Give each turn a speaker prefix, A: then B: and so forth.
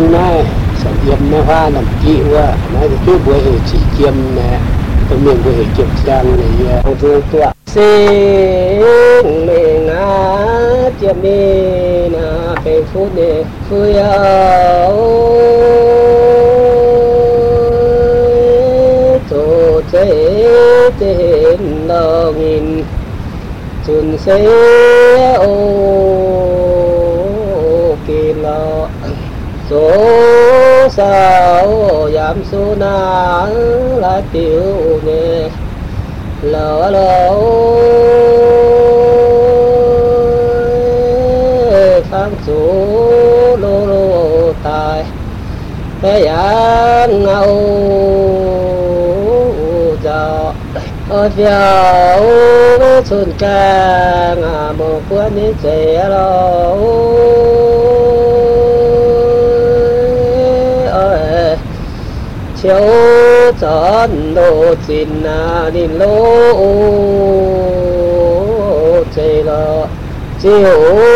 A: này sản yếm nó hoa làm chị qua nói thì chút buổi chỉ kiêm nè tôi miền buổi kiểm tra này ông dương tua sinh mình á chiêm đi na về phút này vui tổ chế tên lo nghìn chun xe ô kỳ lo số sao giảm số na lá tiểu nè lỡ lỡ phán số lô lô tài thế gian ngâu giờ ở phía xuân ca một cuốn ní trẻ lo chiếu chọn đồ chín đi lô chơi lo chiếu